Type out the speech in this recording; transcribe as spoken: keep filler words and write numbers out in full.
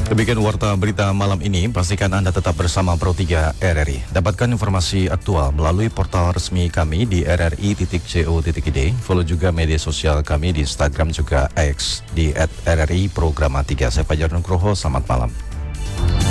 Demikian warta berita malam ini. Pastikan Anda tetap bersama Pro tiga R R I. Dapatkan informasi aktual melalui portal resmi kami di r r i titik co titik i d. Follow juga media sosial kami di Instagram juga X di at r r i programa tiga. Saya Fajar Nugroho, selamat malam.